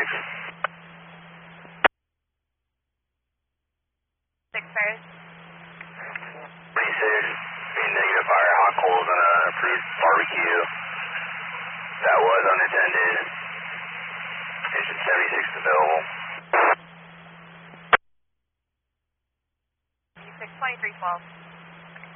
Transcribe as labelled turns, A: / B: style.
A: 6 Paris.
B: 36, being negative fire, hot coals on an approved barbecue. That was unattended. Station 76 is available.
A: 62312.